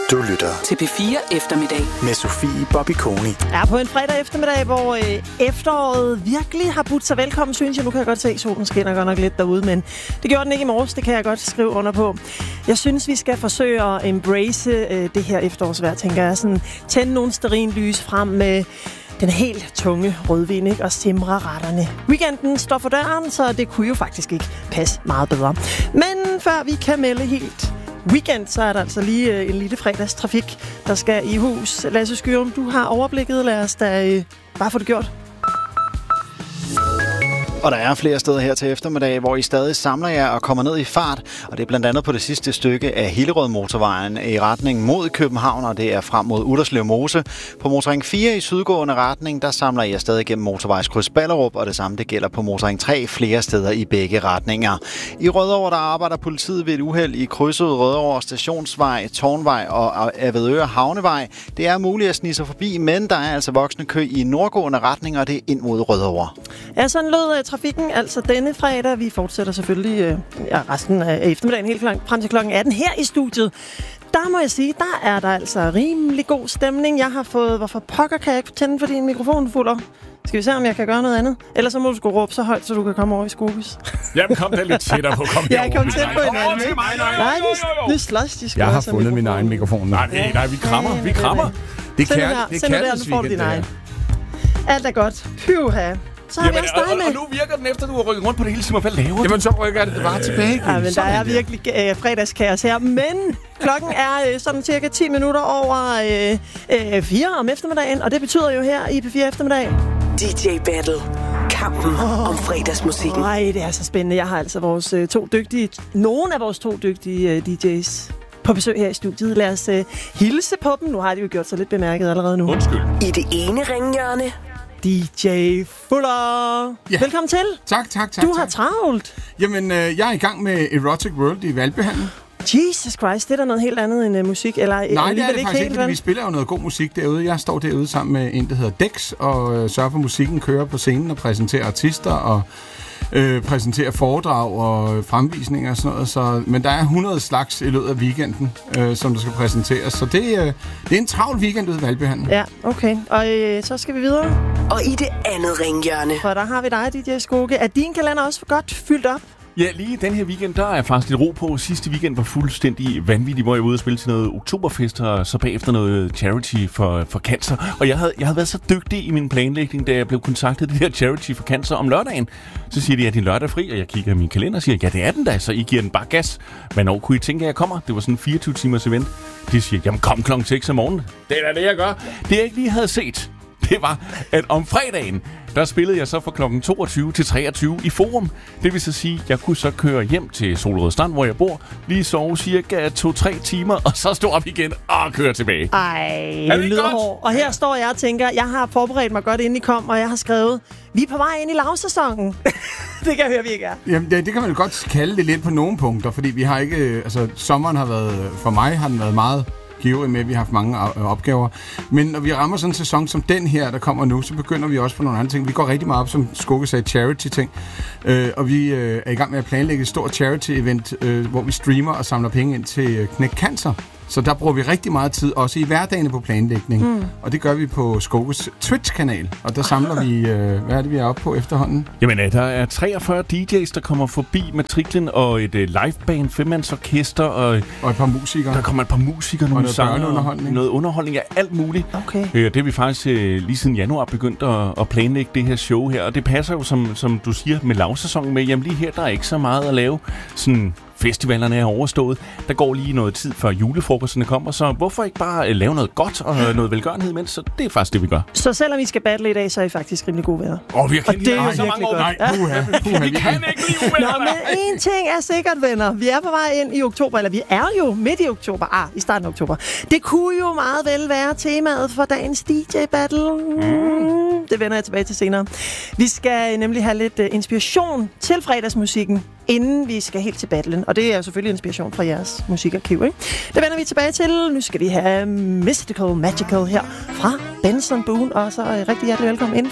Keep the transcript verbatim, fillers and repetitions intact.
Du lytter til P fire Eftermiddag med Sofie Bobby Koni. Ja, på en fredag eftermiddag, hvor øh, efteråret virkelig har budt sig velkommen, synes jeg. Nu kan jeg godt se, at solen skinner godt nok lidt derude, men det gjorde den ikke i morges. Det kan jeg godt skrive under på. Jeg synes, vi skal forsøge at embrace øh, det her efterårsvejr, tænker jeg. Sådan, tænde nogle stearinlys frem med den helt tunge rødvin, ikke? Og simre retterne. Weekenden står for døren, så det kunne jo faktisk ikke passe meget bedre. Men før vi kan melde helt weekend, så er der altså lige øh, en lille fredagstrafik, der skal i hus. Lasse Skyrum, du har overblikket. Lad os da øh, bare få det gjort. Og der er flere steder her til eftermiddag, hvor I stadig samler jer og kommer ned i fart. Og det er blandt andet på det sidste stykke af Hillerød-motorvejen i retning mod København, og det er frem mod Utterslev Mose. På motorring fire i sydgående retning, der samler I jer stadig gennem motorvejskryds Ballerup, og det samme det gælder på motorring tre flere steder i begge retninger. I Rødovre, der arbejder politiet ved et uheld i krydset Rødovre Stationsvej, Tårnvej og Avedøre Havnevej. Det er muligt at snige sig forbi, men der er altså voksne kø i nordgående retning, og det er ind mod Rødovre. Ja, sådan lød trafikken altså denne fredag. Vi fortsætter selvfølgelig øh, ja, resten af eftermiddagen helt kl- frem til klokken atten her i studiet. Der må jeg sige, der er der altså rimelig god stemning. Jeg har fået, hvorfor pokker kan jeg ikke tænde for din mikrofon, Fuller? Skal vi se, om jeg kan gøre noget andet? Ellers så må du sgu råbe så højt, så du kan komme over i Skobis. Jamen, kom da lidt tættere på. Kom jeg kom tæt på hinanden. Nej, nu slås de sgu. Jeg har fundet min egen mikrofon. Nej, nej, nej, vi krammer, vi krammer. Det kan det kan det får du din egen. Alt er godt. Pyha. Så har Jamen, vi også dig med. Og, og nu virker den efter, du har rykket rundt på det hele tiden. Hvad laver du? Jamen, så rykker det bare tilbage igen. Ja, men der er virkelig øh, fredagskaos her. Men klokken er øh, sådan cirka ti minutter over øh, øh, fire om eftermiddagen. Og det betyder jo her i P fire Eftermiddag D J Battle. Kampen oh. om fredagsmusikken. Nej, det er så spændende. Jeg har altså vores øh, to dygtige, nogle af vores to dygtige øh, D J's på besøg her i studiet. Lad os øh, hilse på dem. Nu har de jo gjort sig lidt bemærket allerede nu. Undskyld. I det ene ringhjørne D J Fuller. Ja. Velkommen til. Tak, tak, tak. Du har tak. travlt. Jamen, øh, jeg er i gang med Erotic World i Valbyhallen. Jesus Christ, det er da noget helt andet end uh, musik. Eller, Nej, det er det ikke faktisk helt, ikke, vi spiller jo noget god musik derude. Jeg står derude sammen med en, der hedder Dex, og øh, sørger for, at musikken kører på scenen og præsenterer artister og øh, præsenterer foredrag og fremvisninger og sådan noget. Så, men der er hundrede slags i løbet af weekenden, øh, som der skal præsenteres. Så det, øh, det er en travl weekend ude i Valbyhallen. Ja, okay. Og øh, så skal vi videre. Og i det andet ringhjørne. For der har vi dig, D J Skoge. Er din kalender også godt fyldt op? Ja, lige den her weekend, der er faktisk lidt ro på. Sidste weekend var fuldstændig vanvittig, hvor jeg var ude og spille til noget oktoberfest, og så bagefter noget charity for, for cancer. Og jeg havde, jeg havde været så dygtig i min planlægning, da jeg blev kontaktet af det her charity for cancer om lørdagen. Så siger de, at din lørdag er fri, og jeg kigger i min kalender og siger, ja, det er den da, så I giver den bare gas. Hvornår kunne I tænke, at jeg kommer? Det var sådan en fireogtyve timers event. De siger, jamen kom klokken seks om morgenen. Det er da det, jeg gør. Det jeg ikke lige havde set, det var, at om fredagen, der spillede jeg så fra klokken toogtyve til treogtyve i Forum. Det vil så sige, at jeg kunne så køre hjem til Solrød Strand, hvor jeg bor, lige sove cirka to-tre timer, og så stå op igen og køre tilbage. Ej, det lyder hårdt. Og her står jeg og tænker, jeg har forberedt mig godt, inden I kom, og jeg har skrevet, vi er på vej ind i lavsæsonen. Det kan jeg høre, vi ikke er. Jamen, det, det kan man jo godt kalde det lidt på nogle punkter, fordi vi har ikke, altså sommeren har været, for mig har den været meget givet med, at vi har haft mange opgaver. Men når vi rammer sådan en sæson som den her, der kommer nu, så begynder vi også på nogle andre ting. Vi går rigtig meget op, som Skugge sagde, charity-ting. Øh, og vi øh, er i gang med at planlægge et stort charity-event, øh, hvor vi streamer og samler penge ind til øh, Knæk Cancer. Så der bruger vi rigtig meget tid, også i hverdagen på planlægning. Mm. Og det gør vi på Skugges Twitch-kanal. Og der samler vi, øh, hvad er det, vi er oppe på efterhånden? Jamen, der er treogfyrre D J's, der kommer forbi matriklen, og et uh, liveband, femmandsorkester, og, og et par musikere. Der kommer et par musikere, nogle sanger, underholdning. noget underholdning af alt muligt. Okay. Øh, det er vi faktisk uh, lige siden januar begyndt at, at planlægge det her show her, og det passer jo, som, som du siger, med lavsæsonen med. Jamen lige her, der er ikke så meget at lave sådan festivalerne er overstået. Der går lige noget tid, før julefrokosterne kommer, så hvorfor ikke bare lave noget godt og noget velgørenhed imens? Så det er faktisk det, vi gør. Så selvom vi skal battle i dag, så er I faktisk rimelig gode venner. Åh, oh, vi kan det er jo så mange år. Nej, puha, puha, vi kan ikke lide uvenner. Nå, men en ting er sikkert, venner. Vi er på vej ind i oktober, eller vi er jo midt i oktober. Ah, i starten af oktober. Det kunne jo meget vel være temaet for dagens D J-battle. Mm. Det vender jeg tilbage til senere. Vi skal nemlig have lidt uh, inspiration til fredagsmusikken, inden vi skal helt til battlen. Og det er jo selvfølgelig inspiration fra jeres musikarkiv, ikke? Det vender vi tilbage til. Nu skal vi have Mystical Magical her fra Benson Boone. Og så uh, rigtig hjertelig velkommen ind